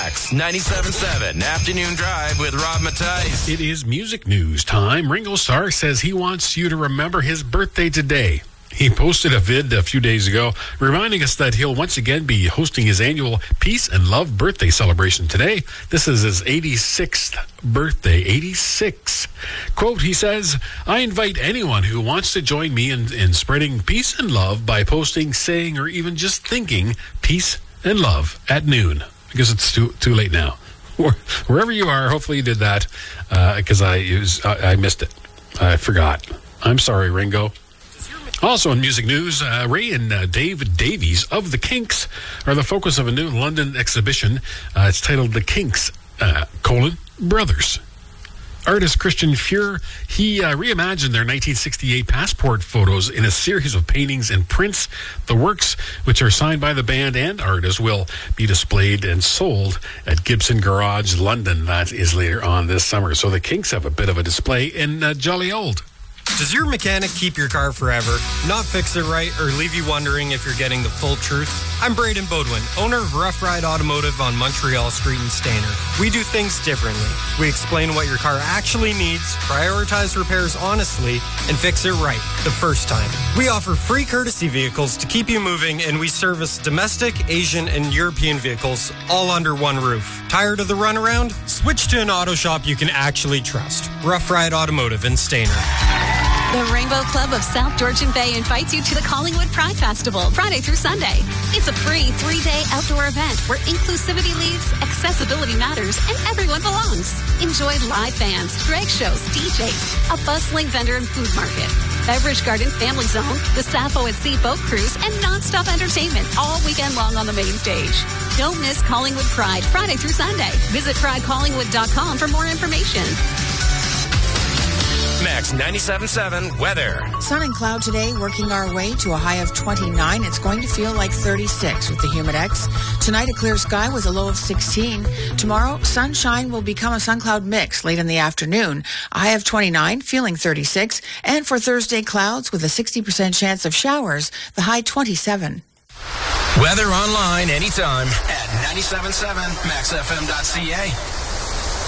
Max 97.7 Afternoon Drive with Rob Mattice. It is music news time. Ringo Starr says he wants you to remember his birthday today. He posted a vid a few days ago reminding us that he'll once again be hosting his annual Peace and Love birthday celebration today. This is his 86th birthday. 86. Quote, he says, I invite anyone who wants to join me in spreading peace and love by posting, saying, or even just thinking peace and love at noon. I guess it's too late now. Wherever you are, hopefully you did that because I missed it. I forgot. I'm sorry, Ringo. Also in music news, Ray and Dave Davies of The Kinks are the focus of a new London exhibition. It's titled The Kinks, Brothers. Artist Christian Fuhr, he reimagined their 1968 passport photos in a series of paintings and prints. The works, which are signed by the band and artists, will be displayed and sold at Gibson Garage, London. That is later on this summer. So the Kinks have a bit of a display in Jolly Old. Does your mechanic keep your car forever, not fix it right, or leave you wondering if you're getting the full truth? I'm Braden Bodwin, owner of Rough Ride Automotive on Montreal Street in Stayner. We do things differently. We explain what your car actually needs, prioritize repairs honestly, and fix it right the first time. We offer free courtesy vehicles to keep you moving, and we service domestic, Asian, and European vehicles all under one roof. Tired of the runaround? Switch to an auto shop you can actually trust. Rough Ride Automotive in Stayner. The Rainbow Club of South Georgian Bay invites you to the Collingwood Pride Festival, Friday through Sunday. It's a free 3-day outdoor event where inclusivity leads, accessibility matters, and everyone belongs. Enjoy live bands, drag shows, DJs, a bustling vendor and food market, Beverage Garden Family Zone, the Sappho at Sea Boat Cruise, and non-stop entertainment all weekend long on the main stage. Don't miss Collingwood Pride, Friday through Sunday. Visit pridecollingwood.com for more information. Max 97.7 weather. Sun and cloud today, working our way to a high of 29. It's going to feel like 36 with the Humidex. Tonight, a clear sky with a low of 16. Tomorrow, sunshine will become a sun-cloud mix late in the afternoon. A high of 29, feeling 36. And for Thursday, clouds with a 60% chance of showers, the high 27. Weather online anytime at 97.7maxfm.ca.